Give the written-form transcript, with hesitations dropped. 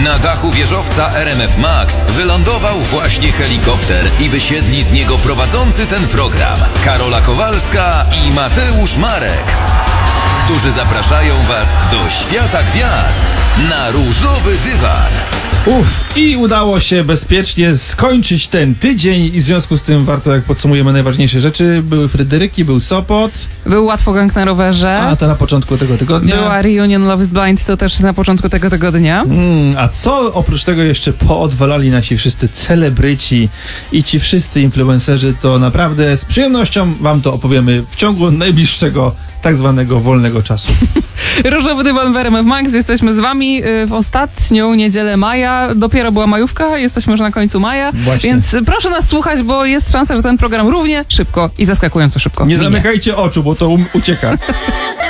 Na dachu wieżowca RMF Max wylądował właśnie helikopter i wysiedli z niego prowadzący ten program Karola Kowalska i Mateusz Marek, którzy zapraszają Was do świata gwiazd na różowy dywan. I udało się bezpiecznie skończyć ten tydzień i w związku z tym warto, jak podsumujemy najważniejsze rzeczy, były Fryderyki, był Sopot. Był Łatwogang na rowerze. A to na początku tego tygodnia. Była reunion Love is Blind, to też na początku tego tygodnia. A co oprócz tego jeszcze poodwalali nasi wszyscy celebryci i ci wszyscy influencerzy, to naprawdę z przyjemnością wam to opowiemy w ciągu najbliższego tak zwanego wolnego czasu. Różowy dywan w RMF Max. Jesteśmy z wami w ostatnią niedzielę maja. Dopiero była majówka, jesteśmy już na końcu maja. Właśnie. Więc proszę nas słuchać, bo jest szansa, że ten program równie szybko i zaskakująco szybko Nie minie. zamykajcie oczu, bo to ucieka.